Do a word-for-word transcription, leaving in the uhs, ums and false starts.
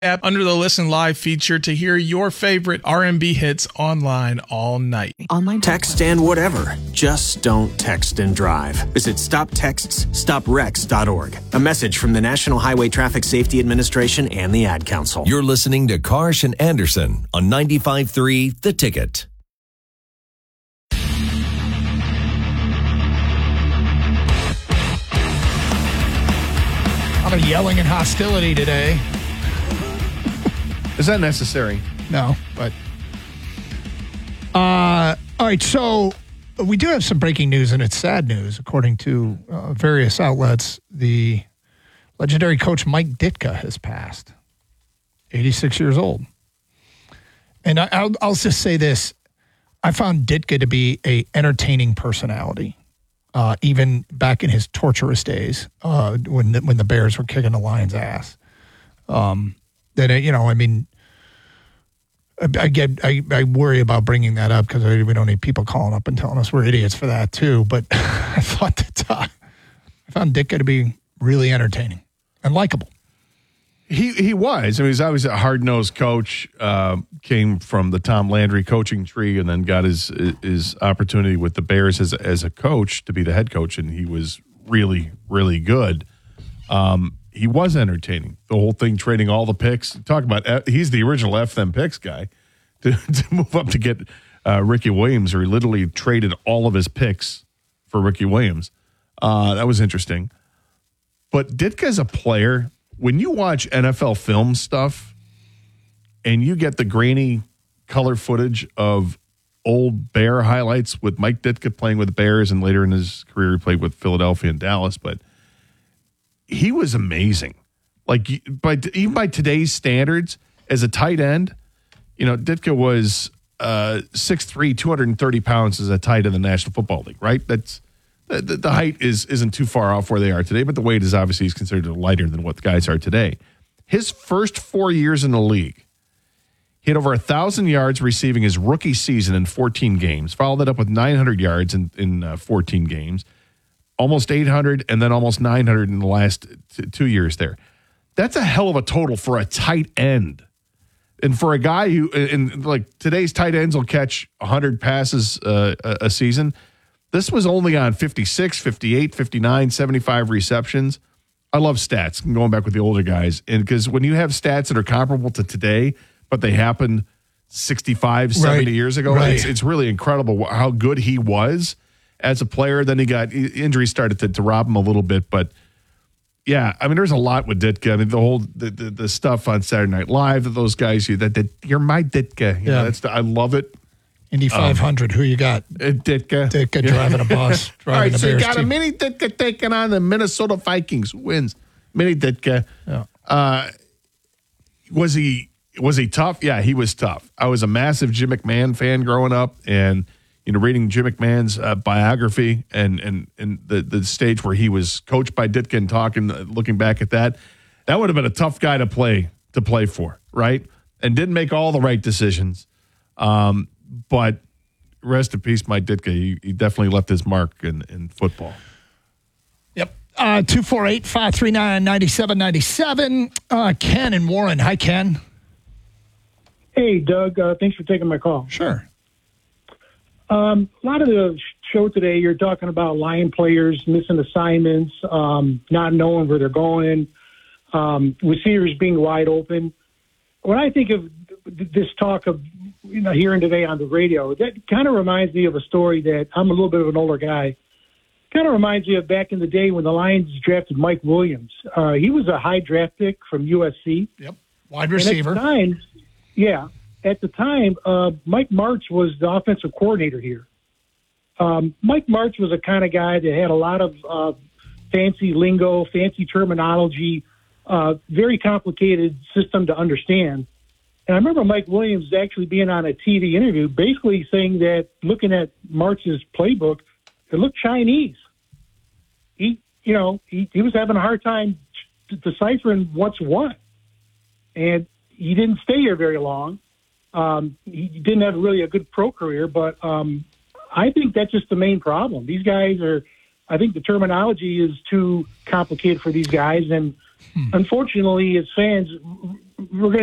app under the Listen Live feature to hear your favorite R and B hits online all night. Online text and whatever. Just don't text and drive. Visit stop texts stop wrecks dot org. A message from the National Highway Traffic Safety Administration and the Ad Council. You're listening to Karsh and Anderson on ninety-five point three The Ticket. A lot of yelling and hostility today. Is that necessary? No, but uh, all right. So we do have some breaking news, and it's sad news. According to uh, various outlets, the legendary coach Mike Ditka has passed, eighty-six years old. And I, I'll, I'll just say this: I found Ditka to be a entertaining personality, uh, even back in his torturous days uh, when the, when the Bears were kicking the Lions' ass. Um, that you know, I mean. I get. I, I worry about bringing that up because we don't need people calling up and telling us we're idiots for that too. But I thought that uh, I found Ditka to be really entertaining and likable. He he was. I mean, he was always a hard-nosed coach. Uh, came from the Tom Landry coaching tree, and then got his his opportunity with the Bears as as a coach to be the head coach, and he was really really good. Um, He was entertaining. The whole thing, trading all the picks. Talk about, he's the original F them picks guy to, to move up to get uh, Ricky Williams, or he literally traded all of his picks for Ricky Williams. Uh, that was interesting. But Ditka as a player, when you watch N F L film stuff and you get the grainy color footage of old Bear highlights with Mike Ditka playing with the Bears, and later in his career he played with Philadelphia and Dallas, but he was amazing. Like, by even by today's standards, as a tight end, you know, Ditka was uh, six three, two hundred thirty pounds as a tight in the National Football League, right? That's the, the, the height is, isn't too far off where they are today, but the weight is obviously he's considered lighter than what the guys are today. His first four years in the league, he had over one thousand yards receiving his rookie season in fourteen games, followed it up with nine hundred yards in, in uh, fourteen games. Almost eight hundred, and then almost nine hundred in the last t- two years there. That's a hell of a total for a tight end. And for a guy who, and like today's tight ends will catch one hundred passes uh, a, a season. This was only on fifty-six, fifty-eight, fifty-nine, seventy-five receptions. I love stats, going back with the older guys. And because when you have stats that are comparable to today, but they happened sixty-five, seventy right. years ago, right. it's, it's really incredible how good he was as a player. Then he got injuries started to, to rob him a little bit, but yeah, I mean, there's a lot with Ditka. I mean, the whole the, the, the stuff on Saturday Night Live that those guys you that, that you're my Ditka. You yeah, know, that's the, I love it. Indy five hundred. Um, who you got? Uh, Ditka. Ditka driving a bus. Driving All right, the so you Bears got team. a mini Ditka taking on the Minnesota Vikings. Who wins? Mini Ditka. Yeah. Uh, was he was he tough? Yeah, he was tough. I was a massive Jim McMahon fan growing up, and you know, reading Jim McMahon's uh, biography and and and the the stage where he was coached by Ditka and talking, uh, looking back at that, that would have been a tough guy to play to play for, right? And didn't make all the right decisions, um, but rest in peace, Mike Ditka. He, he definitely left his mark in in football. Yep. Uh, two four eight, five three nine, nine seven nine seven. Uh, Ken and Warren. Hi, Ken. Hey, Doug. Uh, thanks for taking my call. Sure. Um, a lot of the show today, you're talking about Lion players missing assignments, um, not knowing where they're going, um, receivers being wide open. When I think of this talk of, you know, hearing today on the radio, that kind of reminds me of a story that I'm a little bit of an older guy. Kind of reminds me of back in the day when the Lions drafted Mike Williams. Uh, he was a high draft pick from U S C. Yep, wide receiver. And at the time, yeah. At the time, uh, Mike Martz was the offensive coordinator here. Um, Mike Martz was a kind of guy that had a lot of uh, fancy lingo, fancy terminology, uh, very complicated system to understand. And I remember Mike Williams actually being on a T V interview, basically saying that looking at Martz's playbook, it looked Chinese. He, you know, he, he was having a hard time deciphering what's what. And he didn't stay here very long. Um, he didn't have really a good pro career, but um, I think that's just the main problem. These guys are, I think the terminology is too complicated for these guys, and Unfortunately, as fans, we're going